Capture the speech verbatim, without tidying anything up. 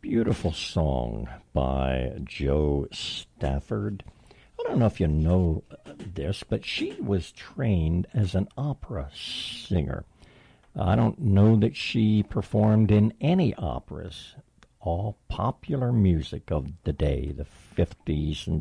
Beautiful song by Jo Stafford. I don't know if you know this, but she was trained as an opera singer. I don't know that she performed in any operas. All popular music of the day, the fifties and